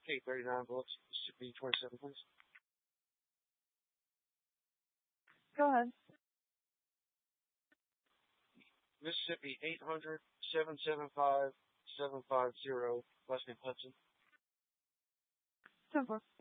Okay, 39 bullets. Mississippi 27, please. Go ahead. Mississippi 800 775 750. Last name Hudson. 10-4.